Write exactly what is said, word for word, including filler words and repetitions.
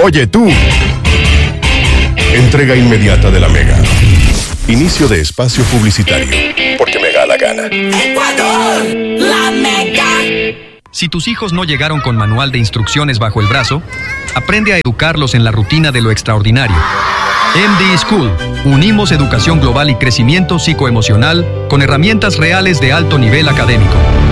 Oye, tú. Entrega inmediata de la Mega. Inicio de espacio publicitario. Porque me da la gana. ¡Ecuador! ¡La Mega! Si tus hijos no llegaron con manual de instrucciones bajo el brazo, aprende a educarlos en la rutina de lo extraordinario. M D School. Unimos educación global y crecimiento psicoemocional con herramientas reales de alto nivel académico.